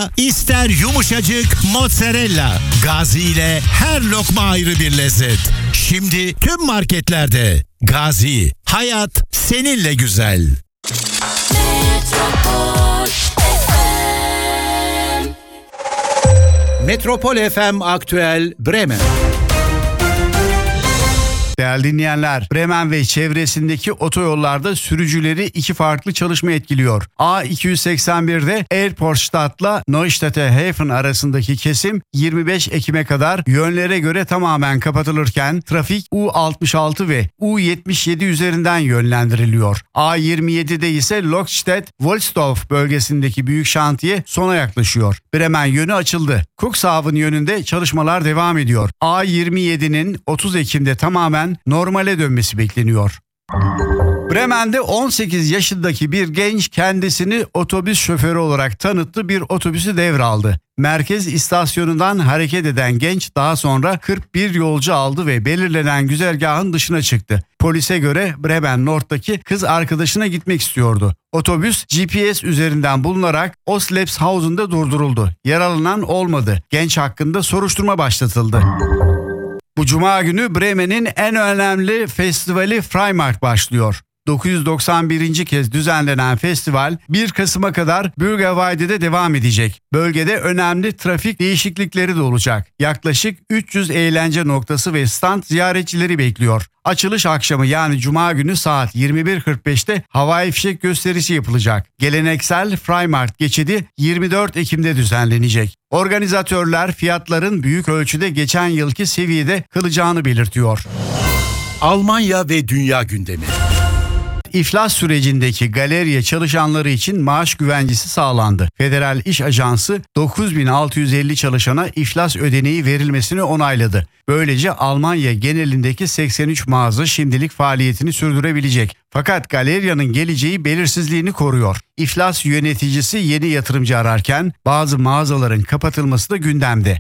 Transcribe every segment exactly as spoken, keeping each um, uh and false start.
pizza, ister yumuşacık mozzarella. Gazi ile her lokma ayrı bir lezzet. Şimdi tüm marketlerde. Gazi, hayat seninle güzel. Metropol F M. Metropol F M Aktüel Bremen. Değerli dinleyenler, Bremen ve çevresindeki otoyollarda sürücüleri iki farklı çalışma etkiliyor. A iki yüz seksen bir'de Erportstadt'la Neustädter arasındaki kesim yirmi beş Ekim'e kadar yönlere göre tamamen kapatılırken trafik U altmış altı ve U yetmiş yedi üzerinden yönlendiriliyor. A yirmi yedi'de ise Lokstedt-Wolsdorf bölgesindeki büyük şantiye sona yaklaşıyor. Bremen yönü açıldı. Cuxhaven yönünde çalışmalar devam ediyor. A yirmi yedi'nin otuz Ekim'de tamamen normale dönmesi bekleniyor. Bremen'de on sekiz yaşındaki bir genç kendisini otobüs şoförü olarak tanıttı, bir otobüsü devraldı. Merkez istasyonundan hareket eden genç daha sonra kırk bir yolcu aldı ve belirlenen güzergahın dışına çıktı. Polise göre Bremen Nord'daki kız arkadaşına gitmek istiyordu. Otobüs G P S üzerinden bulunarak Oslepshausen'da durduruldu. Yaralanan olmadı. Genç hakkında soruşturma başlatıldı. Bu cuma günü Bremen'in en önemli festivali Freimarkt başlıyor. dokuz yüz doksan birinci kez düzenlenen festival bir Kasım'a kadar Bürgerweide'de devam edecek. Bölgede önemli trafik değişiklikleri de olacak. Yaklaşık üç yüz eğlence noktası ve stand ziyaretçileri bekliyor. Açılış akşamı yani cuma günü saat yirmi bir kırk beş'te havai fişek gösterisi yapılacak. Geleneksel Freimarkt geçidi yirmi dört Ekim'de düzenlenecek. Organizatörler fiyatların büyük ölçüde geçen yılki seviyede kalacağını belirtiyor. Almanya ve dünya gündemi. İflas sürecindeki galeriye çalışanları için maaş güvencesi sağlandı. Federal İş Ajansı dokuz bin altı yüz elli çalışana iflas ödeneği verilmesini onayladı. Böylece Almanya genelindeki seksen üç mağaza şimdilik faaliyetini sürdürebilecek. Fakat galeriyanın geleceği belirsizliğini koruyor. İflas yöneticisi yeni yatırımcı ararken bazı mağazaların kapatılması da gündemde.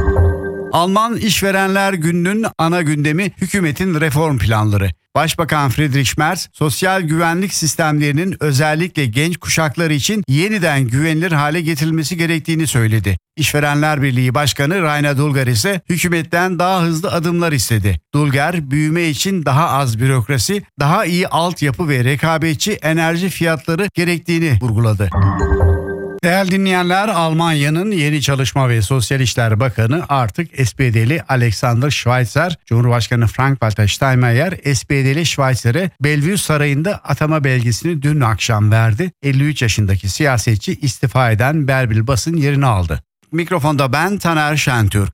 Alman İşverenler Günü'nün ana gündemi hükümetin reform planları. Başbakan Friedrich Merz, sosyal güvenlik sistemlerinin özellikle genç kuşakları için yeniden güvenilir hale getirilmesi gerektiğini söyledi. İşverenler Birliği Başkanı Rainer Dulger ise hükümetten daha hızlı adımlar istedi. Dulger, büyüme için daha az bürokrasi, daha iyi altyapı ve rekabetçi enerji fiyatları gerektiğini vurguladı. Değerli dinleyenler, Almanya'nın yeni Çalışma ve Sosyal İşler Bakanı artık S P D'li Alexander Schweitzer, Cumhurbaşkanı Frank-Walter Steinmeier S P D'li Schweizer'e Bellevue Sarayı'nda atama belgesini dün akşam verdi. elli üç yaşındaki siyasetçi istifa eden Belbil Bas'ın yerini aldı. Mikrofonda ben Taner Şentürk.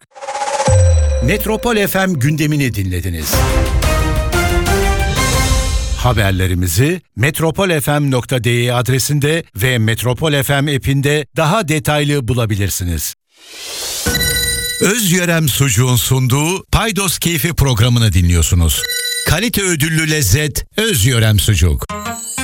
Metropol F M gündemini dinlediniz. Haberlerimizi metropol f m nokta d e adresinde ve Metropol F M app'inde daha detaylı bulabilirsiniz. Özyörem Sucuğun sunduğu Paydos Keyfi programını dinliyorsunuz. Kalite ödüllü lezzet Özyörem Sucuk.